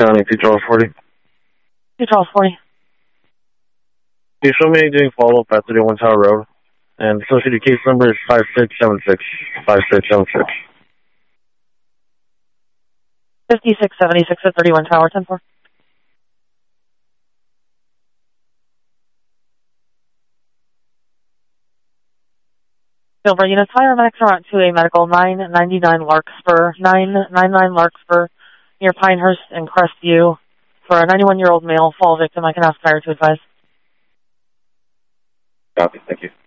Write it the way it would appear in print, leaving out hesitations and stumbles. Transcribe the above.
County, 2 Charles 40. 2 Charles 40. Can you show me doing follow-up at 31 Tower Road? And associated case number is 5676. 5676. 5676 at 31 Tower, 10-4. Silver units, higher medics are on 2A medical, 999 Larkspur, 999 Larkspur, near Pinehurst and Crestview, for a 91-year-old male fall victim. I can ask fire to advise. Copy, thank you.